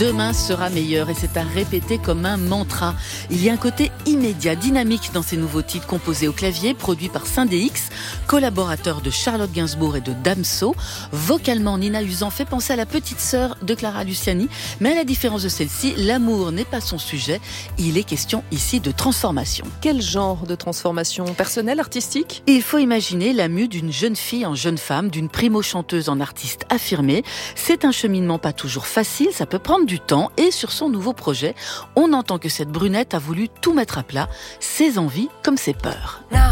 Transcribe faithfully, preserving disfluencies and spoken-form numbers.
Demain sera meilleur et c'est à répéter comme un mantra. Il y a un côté immédiat, dynamique dans ces nouveaux titres composés au clavier, produits par Scindé X, collaborateur de Charlotte Gainsbourg et de Damso. Vocalement, Nina Uzan fait penser à la petite sœur de Clara Luciani, mais à la différence de celle-ci, l'amour n'est pas son sujet. Il est question ici de transformation. Quel genre de transformation? Personnelle, artistique? Il faut imaginer la mue d'une jeune fille en jeune femme, d'une primo-chanteuse en artiste affirmée. C'est un cheminement pas toujours facile, ça peut prendre du temps. Et sur son nouveau projet, on entend que cette brunette a voulu tout mettre à plat, ses envies comme ses peurs. Now